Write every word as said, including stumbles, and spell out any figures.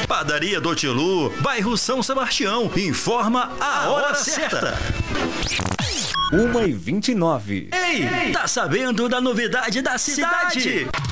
Padaria do Tilu, bairro São Sebastião, informa a hora certa. uma e vinte e nove. Ei, tá sabendo da novidade da cidade?